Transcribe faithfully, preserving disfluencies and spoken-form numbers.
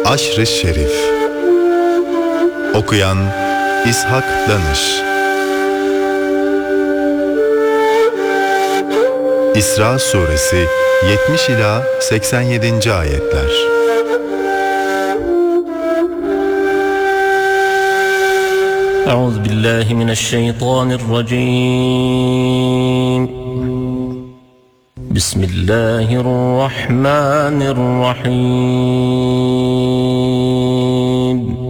Aşr-ı Şerif. Okuyan İshak Danış. İsra Suresi yetmiş ila seksen yedinci ayetler. Euzubillahimineşşeytanirracim. Bismillahirrahmanirrahim.